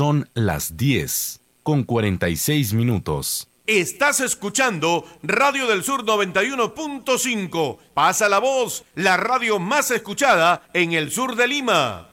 Son las 10:46. Estás escuchando Radio del Sur 91.5. Pasa la voz, la radio más escuchada en el sur de Lima.